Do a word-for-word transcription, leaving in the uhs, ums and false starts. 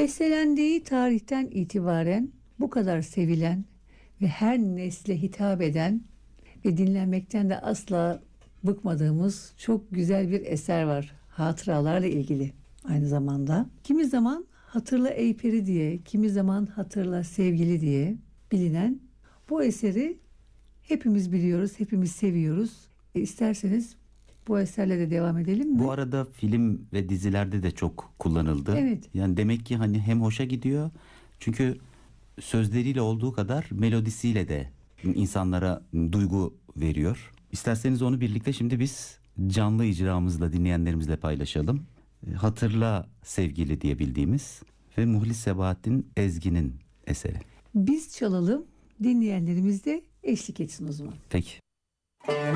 Bestelendiği tarihten itibaren bu kadar sevilen ve her nesle hitap eden ve dinlenmekten de asla bıkmadığımız çok güzel bir eser var. Hatıralarla ilgili aynı zamanda. Kimi zaman Hatırla Ey Peri diye, kimi zaman Hatırla Sevgili diye bilinen bu eseri hepimiz biliyoruz, hepimiz seviyoruz. E, isterseniz bu eserle de devam edelim mi? Bu arada film ve dizilerde de çok kullanıldı. Evet. Yani demek ki hani hem hoşa gidiyor, çünkü sözleriyle olduğu kadar melodisiyle de insanlara duygu veriyor. İsterseniz onu birlikte şimdi biz canlı icramızla dinleyenlerimizle paylaşalım. Hatırla Sevgili diye bildiğimiz ve Muhlis Sebahattin Ezgi'nin eseri. Biz çalalım, dinleyenlerimiz de eşlik etsin o zaman. Peki.